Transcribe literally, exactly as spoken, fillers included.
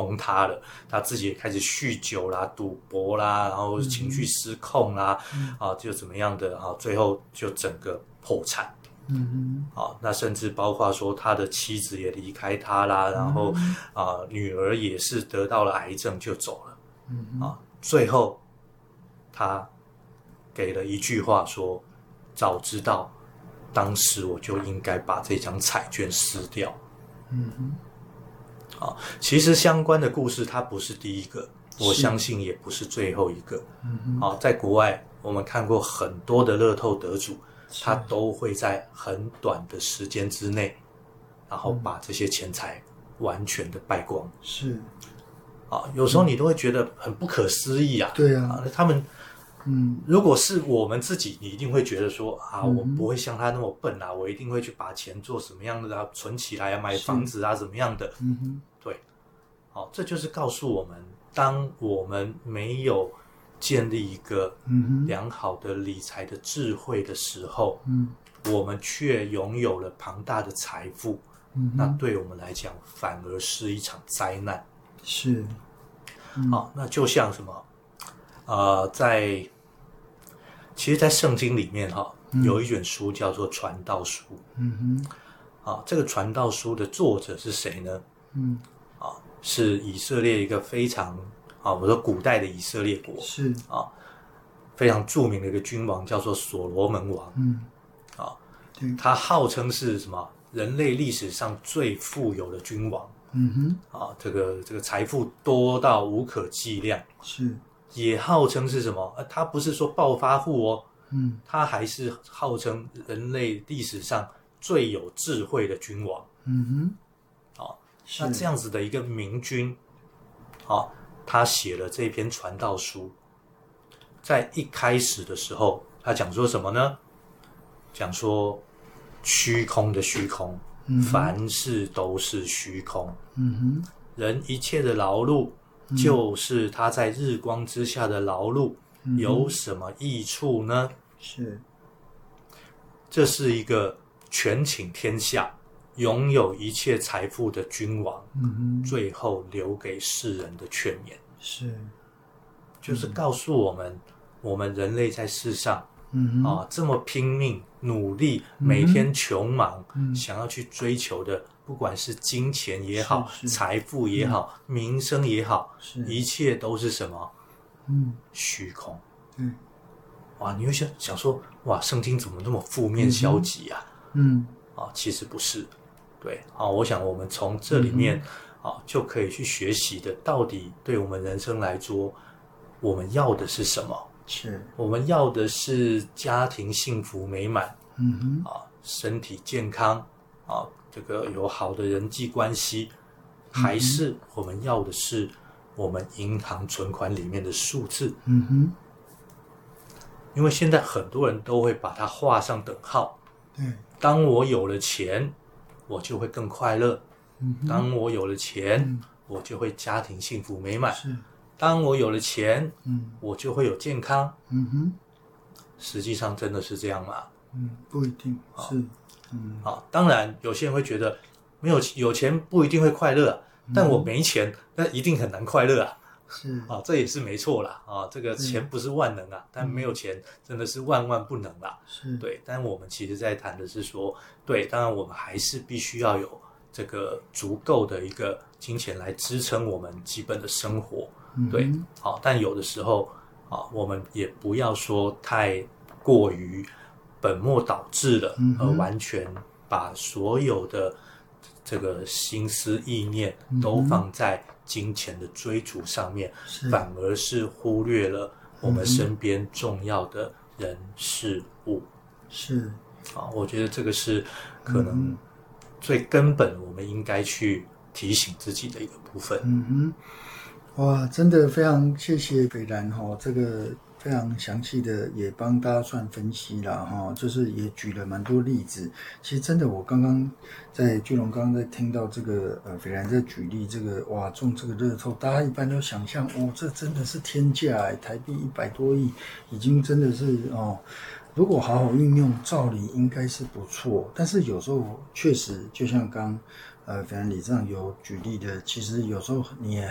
崩塌了，他自己也开始酗酒啦、赌博啦，然后情绪失控啦，嗯、啊，就怎么样的啊，最后就整个破产。嗯哼，啊，那甚至包括说他的妻子也离开他啦，然后、嗯、啊，女儿也是得到了癌症就走了。嗯啊，最后他给了一句话说：“早知道，当时我就应该把这张彩券撕掉。”嗯哼，啊，其实相关的故事它不是第一个，我相信也不是最后一个。嗯哼，啊，在国外我们看过很多的乐透得主。他都会在很短的时间之内，然后把这些钱财完全的败光。 是， 啊，有时候你都会觉得很不可思议啊。 对啊， 啊他们，嗯，如果是我们自己，你一定会觉得说啊，嗯、我不会像他那么笨啊，我一定会去把钱做什么样的啊，存起来啊，买房子啊，怎么样的。嗯哼，对，好、啊，这就是告诉我们，当我们没有建立一个良好的理财的智慧的时候，嗯、我们却拥有了庞大的财富，嗯、那对我们来讲反而是一场灾难。 是， 嗯、好，那就像什么，呃，在其实，在圣经里面哈、嗯，有一卷书叫做《传道书》。嗯哼，啊，这个《传道书》的作者是谁呢？嗯，啊，是以色列一个非常。啊，我说古代的以色列国是啊，非常著名的一个君王叫做所罗门王。嗯，啊，他号称是什么？人类历史上最富有的君王。嗯哼，啊，这个这个财富多到无可计量。 是， 也号称是什么？呃，他不是说暴发户哦，嗯，他还是号称人类历史上最有智慧的君王。嗯哼，啊，那这样子的一个明君，啊。他写了这篇传道书，在一开始的时候，他讲说什么呢？讲说虚空的虚空，嗯、凡事都是虚空。嗯、人一切的劳碌，嗯、就是他在日光之下的劳碌，嗯、有什么益处呢？ 是， 这是一个权倾天下，拥有一切财富的君王，嗯、最后留给世人的劝言是， 就是告诉我们，嗯、我们人类在世上，嗯、啊这么拼命努力，嗯、每天穷忙，嗯、想要去追求的，不管是金钱也好，财富也好，嗯、名声也好，一切都是什么？嗯，虚空。 嗯， 哇，你会想想说，哇，圣经怎么那么负面消极啊？嗯，啊，其实不是。对，啊，我想我们从这里面、嗯、啊，就可以去学习的，到底对我们人生来说，我们要的是什么？ 是， 我们要的是家庭幸福美满，嗯哼，啊，身体健康，啊，这个有好的人际关系，嗯、还是我们要的是我们银行存款里面的数字？嗯哼，因为现在很多人都会把它画上等号。 对， 当我有了钱，我就会更快乐。嗯、当我有了钱、嗯，我就会家庭幸福美满。 是， 当我有了钱， 嗯， 我就会有健康。 嗯哼， 实际上真的是这样吗？ 嗯，不一定是。嗯， 好，当然有些人会觉得没有有钱不一定会快乐、啊嗯，但我没钱，那一定很难快乐啊。 是啊，这也是没错啦。啊，这个钱不是万能啊，但没有钱真的是万万不能啦。 是， 对。但我们其实在谈的是说，对，当然我们还是必须要有这个足够的一个金钱来支撑我们基本的生活。嗯、对，好，但有的时候啊，我们也不要说太过于本末倒置了，嗯、而完全把所有的这个心思意念都放在金钱的追逐上面， 嗯、 反而是忽略了我们身边重要的人事物。 是啊，我觉得这个是可能最根本我们应该去提醒自己的一个部分。 嗯哼，哇，真的非常谢谢北兰哈，这个非常详细的也帮大家算分析了哈，就是也举了蛮多例子。其实真的，我刚刚在巨龙刚刚在听到这个呃北兰在举例这个哇中这个乐透，大家一般都想象哦，这真的是天价哎，台币一百多亿，已经真的是哦。如果好好运用，照理应该是不错，但是有时候确实就像刚呃，反正李这样有举例的，其实有时候你也